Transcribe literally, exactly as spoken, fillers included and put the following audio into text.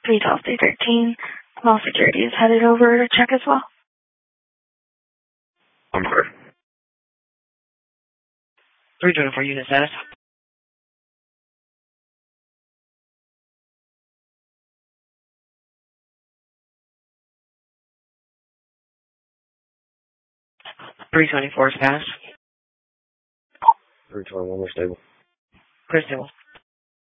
three twelve, three thirteen. Small security is headed over to check as well. I'm sorry. three twenty-four unit status. three twenty-four is passed. three twenty-one, we're stable. Clear stable.